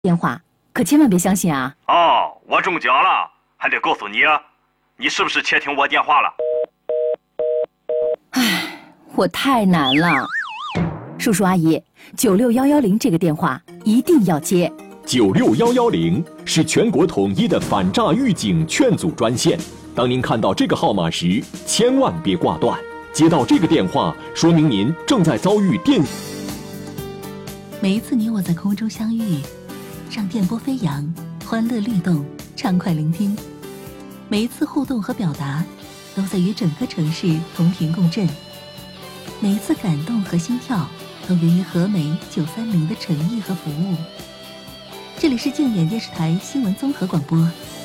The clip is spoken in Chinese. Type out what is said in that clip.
电话，可千万别相信啊！ 哦，我中奖了，还得告诉你啊，你是不是窃听我电话了？ 唉，我太难了。叔叔阿姨，96110这个电话一定要接。 96110是全国统一的反诈预警劝阻专线。当您看到这个号码时，千万别挂断。接到这个电话，说明您正在遭遇电。 每一次你我在空中相遇，让电波飞扬，欢乐律动，畅快聆听。每一次互动和表达，都在与整个城市同频共振。每一次感动和心跳，都源于和美930的诚意和服务。这里是静远电视台新闻综合广播